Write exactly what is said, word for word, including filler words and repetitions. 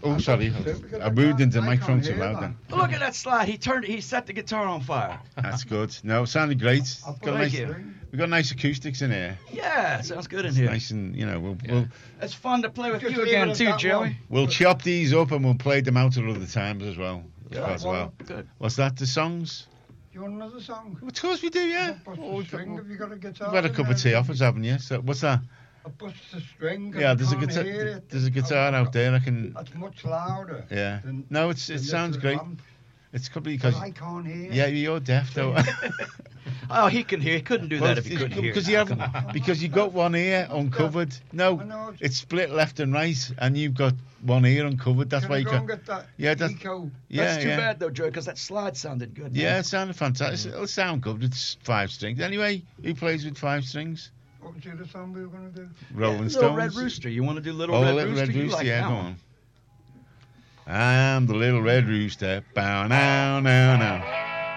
Oh, sorry. I moved into the microphone too loud then. Oh, look at that slide. He turned. He set the guitar on fire. That's good. No, it sounded great. I'll put Got it nice, here. we've got nice acoustics in here. Yeah, sounds good in It's here. nice and, you know, we'll, we'll It's fun to play with Just you leave it again at too, that Joey. one. we'll chop these up and we'll play them out at other times as well. Yeah, as well. Good. What's that? The songs? Do you want another song? Of course we do, yeah. Bust Oh, the we've string. got, Have you got a guitar? we've had a in cup there? of tea off us, haven't you? So what's that? I bust the string. Yeah, I there's a can't guitar. hear it. There's a guitar I've out got- there. I can. That's much louder. Yeah. than- No, it's than it this sounds little great. amp. It's probably But because I can't hear. yeah, you're deaf though. Oh, he can hear. He couldn't do that if he couldn't hear. Because you haven't, because you got one ear uncovered. I No, know it's- it's split left and right, and you've got one ear uncovered. That's Can why I you go can. and get that Yeah, that's- eco? Yeah, That's too yeah. bad though, Joey, because that slide sounded good. Yeah, man. it sounded fantastic. It'll sound good. It's five strings. Anyway, who plays with five strings? What was the other song we were going to do? Rolling Little Stones. Red Rooster. You want to do Little Oh, Red Little Rooster? Red You Rooster. like Yeah, that go one. on. I'm the little red rooster. Bow now, now, now.